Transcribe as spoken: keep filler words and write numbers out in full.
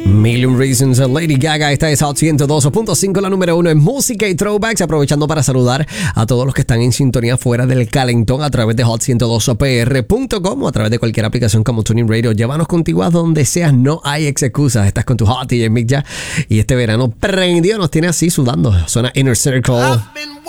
Million Reasons, Lady Gaga. Esta es Hot ciento dos punto cinco, la número uno en música y throwbacks. Aprovechando para saludar a todos los que están en sintonía fuera del calentón a través de hot ciento dos p r punto com o a través de cualquier aplicación como Tuning Radio. Llévanos contigo a donde seas, no hay excusas. Estás con tu Hot D J Mick ya y este verano prendido nos tiene así sudando. Suena Inner Circle.